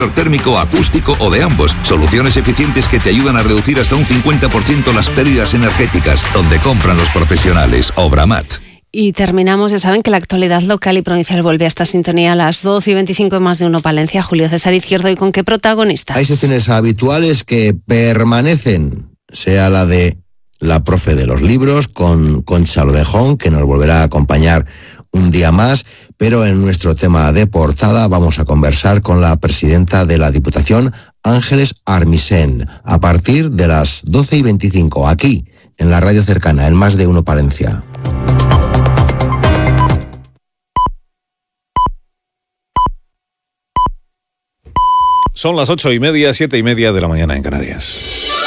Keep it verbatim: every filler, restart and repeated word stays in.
térmico, acústico o de ambos. Soluciones eficientes que te ayudan a reducir hasta un cincuenta por ciento las pérdidas energéticas. Donde compran los profesionales. Obramat. Y terminamos, ya saben que la actualidad local y provincial vuelve a esta sintonía a las doce y veinticinco en Más de Uno Palencia. Julio César Izquierdo, ¿y con qué protagonistas? Hay secciones habituales que permanecen, sea la de la profe de los libros, con Concha Lorejón, que nos volverá a acompañar un día más, pero en nuestro tema de portada vamos a conversar con la presidenta de la Diputación, Ángeles Armisen, a partir de las doce y veinticinco, aquí, en la radio cercana, en Más de Uno Palencia. Son las ocho y media, siete y media de la mañana en Canarias.